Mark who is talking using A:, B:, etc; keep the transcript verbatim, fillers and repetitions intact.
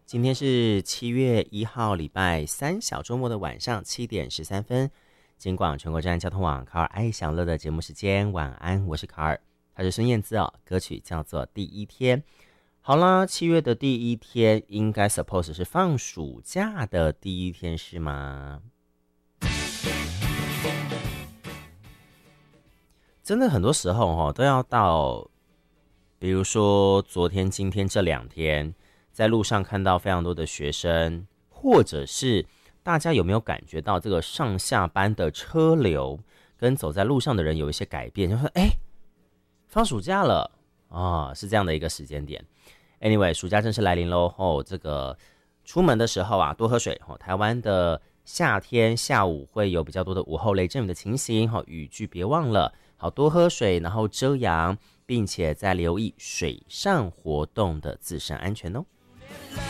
A: 今天是七月一号，礼拜三，小周末的晚上七点十三分，金广全国站交通网卡尔爱享乐的节目时间，晚安，我是卡尔，他是孙燕姿哦，歌曲叫做《第一天》。好啦，七月的第一天，应该 suppose 是放暑假的第一天，是吗？真的很多时候哦，都要到，比如说昨天、今天这两天，在路上看到非常多的学生，或者是大家有没有感觉到这个上下班的车流跟走在路上的人有一些改变？就说，哎，放暑假了啊、哦，是这样的一个时间点。Anyway， 暑假正式来临喽！哦，这个出门的时候啊，多喝水哦。台湾的夏天下午会有比较多的午后雷阵雨的情形，哦，雨具别忘了。好，多喝水，然后遮阳，并且再留意水上活动的自身安全哦。